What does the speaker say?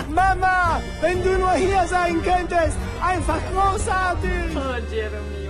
Mama, wenn du nur hier sein könntest. Einfach großartig. Oh, Jeremy.